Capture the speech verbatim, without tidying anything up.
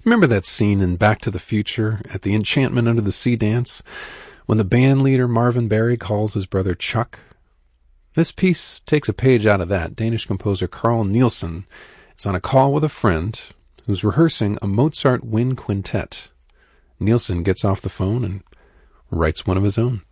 Remember that scene in Back to the Future at the Enchantment Under the Sea dance when the band leader Marvin Berry calls his brother Chuck? This piece takes a page out of that. Danish composer Carl Nielsen is on a call with a friend who's rehearsing a Mozart wind quintet. Nielsen gets off the phone and writes one of his own.